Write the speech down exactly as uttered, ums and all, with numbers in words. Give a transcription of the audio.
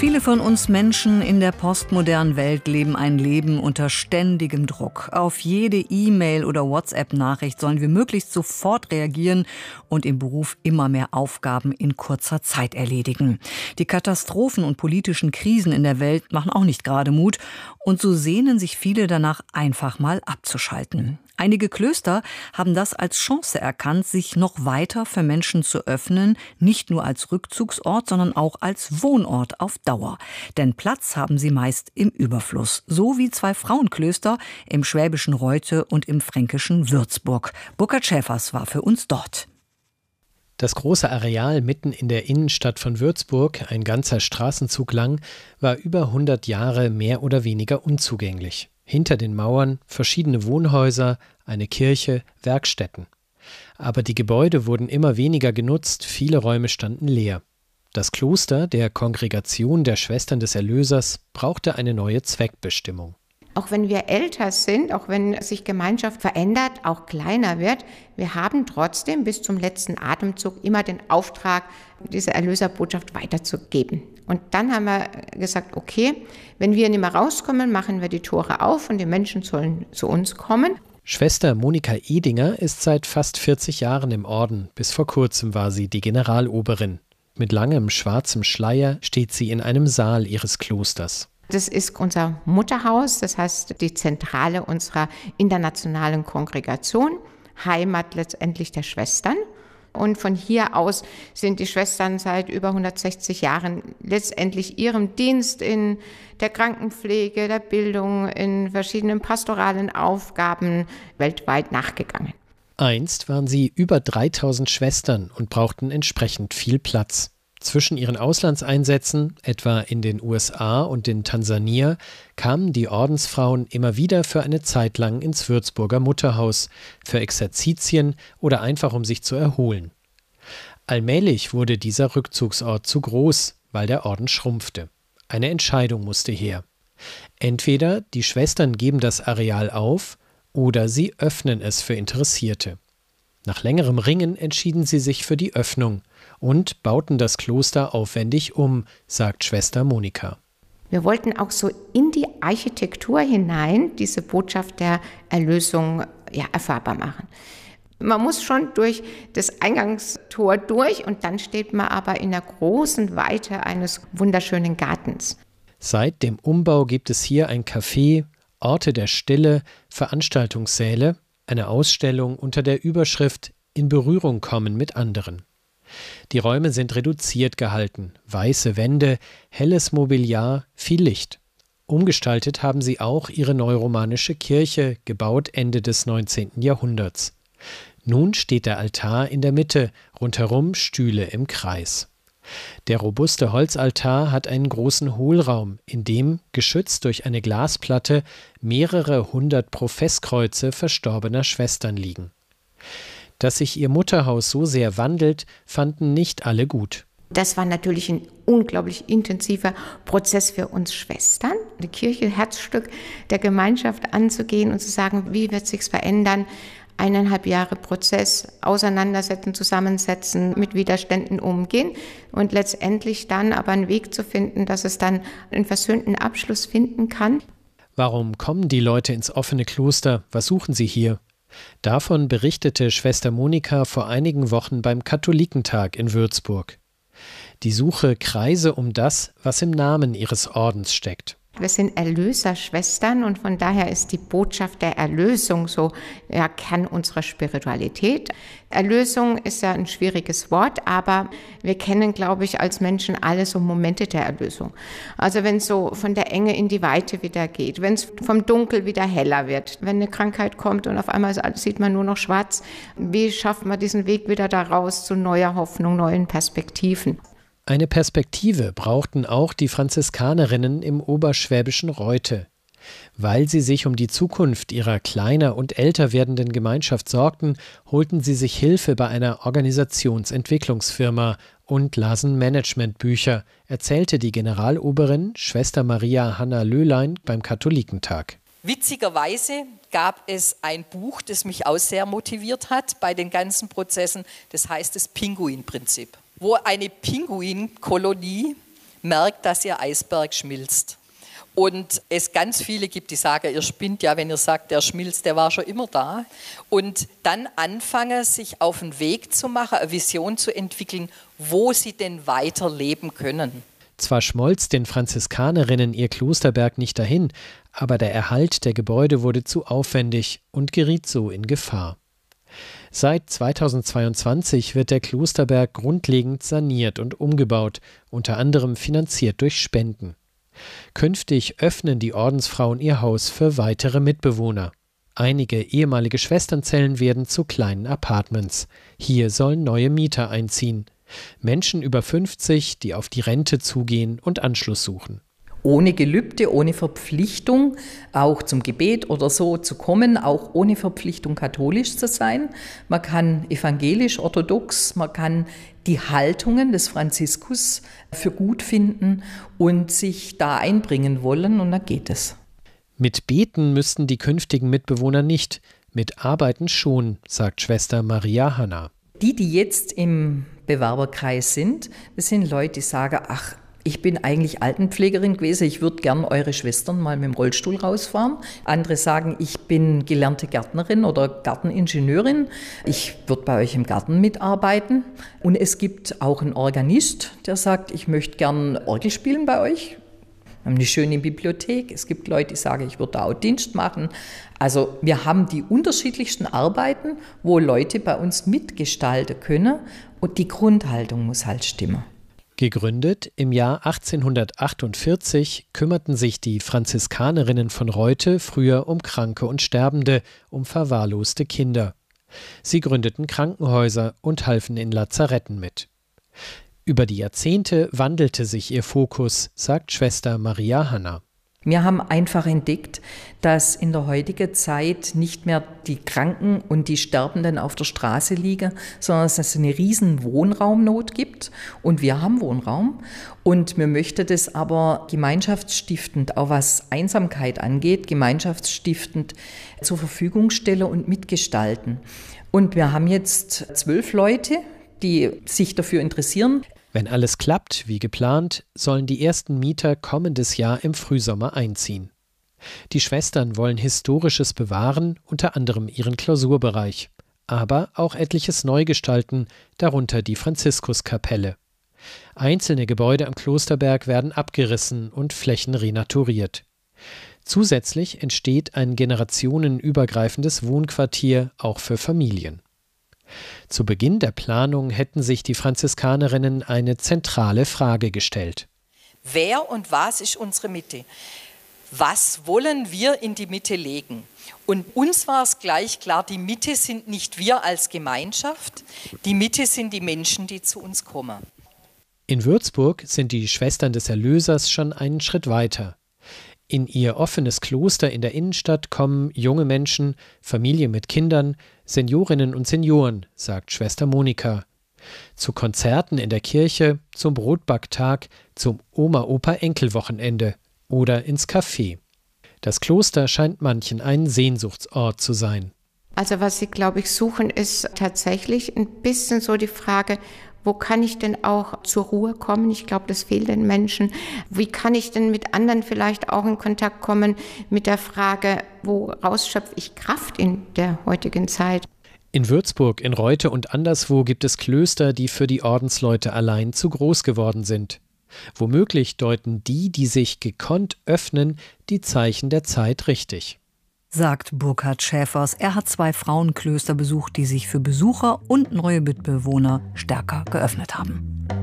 Viele von uns Menschen in der postmodernen Welt leben ein Leben unter ständigem Druck. Auf jede E-Mail oder WhatsApp-Nachricht sollen wir möglichst sofort reagieren und im Beruf immer mehr Aufgaben in kurzer Zeit erledigen. Die Katastrophen und politischen Krisen in der Welt machen auch nicht gerade Mut. Und so sehnen sich viele danach, einfach mal abzuschalten. Einige Klöster haben das als Chance erkannt, sich noch weiter für Menschen zu öffnen, nicht nur als Rückzugsort, sondern auch als Wohnort auf Dauer. Denn Platz haben sie meist im Überfluss, so wie zwei Frauenklöster im schwäbischen Reute und im fränkischen Würzburg. Burkhard Schäfers war für uns dort. Das große Areal mitten in der Innenstadt von Würzburg, ein ganzer Straßenzug lang, war über hundert Jahre mehr oder weniger unzugänglich. Hinter den Mauern verschiedene Wohnhäuser, eine Kirche, Werkstätten. Aber die Gebäude wurden immer weniger genutzt, viele Räume standen leer. Das Kloster der Kongregation der Schwestern des Erlösers brauchte eine neue Zweckbestimmung. Auch wenn wir älter sind, auch wenn sich Gemeinschaft verändert, auch kleiner wird, wir haben trotzdem bis zum letzten Atemzug immer den Auftrag, diese Erlöserbotschaft weiterzugeben. Und dann haben wir gesagt, okay, wenn wir nicht mehr rauskommen, machen wir die Tore auf und die Menschen sollen zu uns kommen. Schwester Monika Edinger ist seit fast vierzig Jahren im Orden. Bis vor kurzem war sie die Generaloberin. Mit langem schwarzem Schleier steht sie in einem Saal ihres Klosters. Das ist unser Mutterhaus, das heißt die Zentrale unserer internationalen Kongregation, Heimat letztendlich der Schwestern. Und von hier aus sind die Schwestern seit über hundertsechzig Jahren letztendlich ihrem Dienst in der Krankenpflege, der Bildung, in verschiedenen pastoralen Aufgaben weltweit nachgegangen. Einst waren sie über dreitausend Schwestern und brauchten entsprechend viel Platz. Zwischen ihren Auslandseinsätzen, etwa in den U S A und in Tansania, kamen die Ordensfrauen immer wieder für eine Zeit lang ins Würzburger Mutterhaus, für Exerzitien oder einfach um sich zu erholen. Allmählich wurde dieser Rückzugsort zu groß, weil der Orden schrumpfte. Eine Entscheidung musste her. Entweder die Schwestern geben das Areal auf oder sie öffnen es für Interessierte. Nach längerem Ringen entschieden sie sich für die Öffnung und bauten das Kloster aufwendig um, sagt Schwester Monika. Wir wollten auch so in die Architektur hinein diese Botschaft der Erlösung ja, erfahrbar machen. Man muss schon durch das Eingangstor durch und dann steht man aber in der großen Weite eines wunderschönen Gartens. Seit dem Umbau gibt es hier ein Café, Orte der Stille, Veranstaltungssäle, eine Ausstellung unter der Überschrift »In Berührung kommen mit anderen«. Die Räume sind reduziert gehalten, weiße Wände, helles Mobiliar, viel Licht. Umgestaltet haben sie auch ihre neuromanische Kirche, gebaut Ende des neunzehnten Jahrhunderts. Nun steht der Altar in der Mitte, rundherum Stühle im Kreis. Der robuste Holzaltar hat einen großen Hohlraum, in dem, geschützt durch eine Glasplatte, mehrere hundert Professkreuze verstorbener Schwestern liegen. Dass sich ihr Mutterhaus so sehr wandelt, fanden nicht alle gut. Das war natürlich ein unglaublich intensiver Prozess für uns Schwestern, die Kirche, Herzstück der Gemeinschaft anzugehen und zu sagen, wie wird sich's verändern? Eineinhalb Jahre Prozess, auseinandersetzen, zusammensetzen, mit Widerständen umgehen und letztendlich dann aber einen Weg zu finden, dass es dann einen versöhnten Abschluss finden kann. Warum kommen die Leute ins offene Kloster? Was suchen sie hier? Davon berichtete Schwester Monika vor einigen Wochen beim Katholikentag in Würzburg. Die Suche kreise um das, was im Namen ihres Ordens steckt. Wir sind Erlöserschwestern und von daher ist die Botschaft der Erlösung so ja, Kern unserer Spiritualität. Erlösung ist ja ein schwieriges Wort, aber wir kennen, glaube ich, als Menschen alle so Momente der Erlösung. Also wenn es so von der Enge in die Weite wieder geht, wenn es vom Dunkel wieder heller wird, wenn eine Krankheit kommt und auf einmal sieht man nur noch schwarz, wie schafft man diesen Weg wieder da raus zu neuer Hoffnung, neuen Perspektiven? Eine Perspektive brauchten auch die Franziskanerinnen im oberschwäbischen Reute. Weil sie sich um die Zukunft ihrer kleiner und älter werdenden Gemeinschaft sorgten, holten sie sich Hilfe bei einer Organisationsentwicklungsfirma und lasen Managementbücher, erzählte die Generaloberin Schwester Maria Hanna Löhlein beim Katholikentag. Witzigerweise gab es ein Buch, das mich auch sehr motiviert hat bei den ganzen Prozessen, das heißt das Pinguinprinzip, wo eine Pinguinkolonie merkt, dass ihr Eisberg schmilzt. Und es ganz viele gibt, die sagen, ihr spinnt ja, wenn ihr sagt, der schmilzt, der war schon immer da. Und dann anfangen, sich auf den Weg zu machen, eine Vision zu entwickeln, wo sie denn weiterleben können. Zwar schmolz den Franziskanerinnen ihr Klosterberg nicht dahin, aber der Erhalt der Gebäude wurde zu aufwendig und geriet so in Gefahr. Seit zweitausendzweiundzwanzig wird der Klosterberg grundlegend saniert und umgebaut, unter anderem finanziert durch Spenden. Künftig öffnen die Ordensfrauen ihr Haus für weitere Mitbewohner. Einige ehemalige Schwesternzellen werden zu kleinen Apartments. Hier sollen neue Mieter einziehen. Menschen über fünfzig, die auf die Rente zugehen und Anschluss suchen. Ohne Gelübde, ohne Verpflichtung, auch zum Gebet oder so zu kommen, auch ohne Verpflichtung katholisch zu sein. Man kann evangelisch, orthodox, man kann die Haltungen des Franziskus für gut finden und sich da einbringen wollen, und dann geht es. Mit Beten müssten die künftigen Mitbewohner nicht, mit Arbeiten schon, sagt Schwester Maria Hanna. Die, die jetzt im Bewerberkreis sind, das sind Leute, die sagen, ach, ich bin eigentlich Altenpflegerin gewesen, ich würde gern eure Schwestern mal mit dem Rollstuhl rausfahren. Andere sagen, ich bin gelernte Gärtnerin oder Garteningenieurin, ich würde bei euch im Garten mitarbeiten. Und es gibt auch einen Organist, der sagt, ich möchte gern Orgel spielen bei euch. Wir haben eine schöne Bibliothek. Es gibt Leute, die sagen, ich würde da auch Dienst machen. Also wir haben die unterschiedlichsten Arbeiten, wo Leute bei uns mitgestalten können, und die Grundhaltung muss halt stimmen. Gegründet im Jahr achtzehnhundertachtundvierzig kümmerten sich die Franziskanerinnen von Reute früher um Kranke und Sterbende, um verwahrloste Kinder. Sie gründeten Krankenhäuser und halfen in Lazaretten mit. Über die Jahrzehnte wandelte sich ihr Fokus, sagt Schwester Maria Hanna. Wir haben einfach entdeckt, dass in der heutigen Zeit nicht mehr die Kranken und die Sterbenden auf der Straße liegen, sondern dass es eine riesen Wohnraumnot gibt. Und wir haben Wohnraum. Und wir möchten das aber gemeinschaftsstiftend, auch was Einsamkeit angeht, gemeinschaftsstiftend zur Verfügung stellen und mitgestalten. Und wir haben jetzt zwölf Leute, die sich dafür interessieren. Wenn alles klappt, wie geplant, sollen die ersten Mieter kommendes Jahr im Frühsommer einziehen. Die Schwestern wollen Historisches bewahren, unter anderem ihren Klausurbereich, aber auch etliches neu gestalten, darunter die Franziskuskapelle. Einzelne Gebäude am Klosterberg werden abgerissen und Flächen renaturiert. Zusätzlich entsteht ein generationenübergreifendes Wohnquartier auch für Familien. Zu Beginn der Planung hätten sich die Franziskanerinnen eine zentrale Frage gestellt. Wer und was ist unsere Mitte? Was wollen wir in die Mitte legen? Und uns war es gleich klar, die Mitte sind nicht wir als Gemeinschaft, die Mitte sind die Menschen, die zu uns kommen. In Würzburg sind die Schwestern des Erlösers schon einen Schritt weiter. In ihr offenes Kloster in der Innenstadt kommen junge Menschen, Familien mit Kindern, Seniorinnen und Senioren, sagt Schwester Monika. Zu Konzerten in der Kirche, zum Brotbacktag, zum Oma-Opa-Enkel-Wochenende oder ins Café. Das Kloster scheint manchen ein Sehnsuchtsort zu sein. Also was sie, glaube ich, suchen, ist tatsächlich ein bisschen so die Frage, wo kann ich denn auch zur Ruhe kommen? Ich glaube, das fehlt den Menschen. Wie kann ich denn mit anderen vielleicht auch in Kontakt kommen mit der Frage, woraus schöpfe ich Kraft in der heutigen Zeit? In Würzburg, in Reute und anderswo gibt es Klöster, die für die Ordensleute allein zu groß geworden sind. Womöglich deuten die, die sich gekonnt öffnen, die Zeichen der Zeit richtig. Sagt Burkhard Schäfers. Er hat zwei Frauenklöster besucht, die sich für Besucher und neue Mitbewohner stärker geöffnet haben.